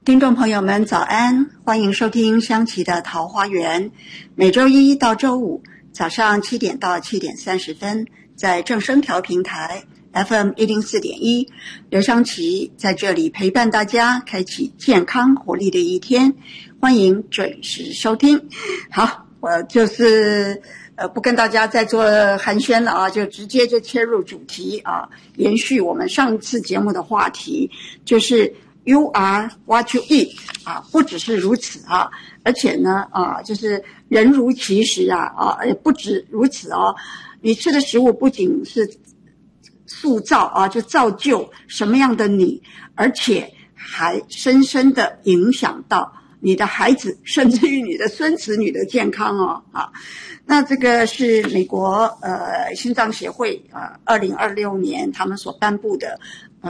听众朋友们早安，欢迎收听香琪的桃花源，每周一到周五早上7点到7点30分，在正声调频台 FM 104.1，刘香琪在这里陪伴大家，开启健康活力的一天，欢迎准时收听。好，我就是不跟大家再做寒暄了啊，就直接就切入主题啊，延续我们上次节目的话题，就是You are what you eat 啊，不只是如此啊，而且呢就是人如其食也不止如此哦。你吃的食物不仅是塑造就造就什么样的你，而且还深深的影响到你的孩子，甚至于你的孙子女的健康那这个是美国心脏协会2026年他们所颁布的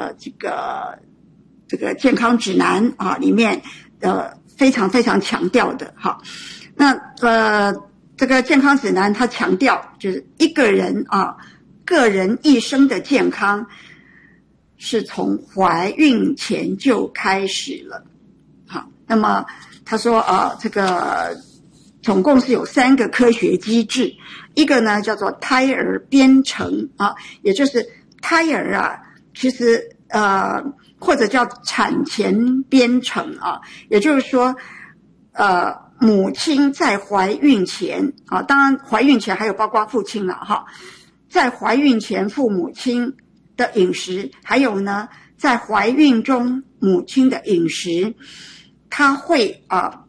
这个健康指南里面非常非常强调的那这个健康指南它强调就是一个人个人一生的健康是从怀孕前就开始了。好，那么他说这个总共是有3个科学机制，一个呢叫做胎儿编程也就是胎儿其实或者叫产前编程也就是说母亲在怀孕前当然怀孕前还有包括父亲了在怀孕前父母亲的饮食，还有呢在怀孕中母亲的饮食，它会